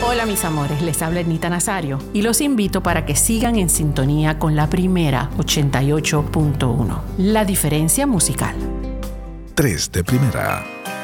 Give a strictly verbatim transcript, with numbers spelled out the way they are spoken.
Hola mis amores, les habla Ernita Nazario y los invito para que sigan en sintonía con la primera ochenta y ocho punto uno. La diferencia musical. tres de primera.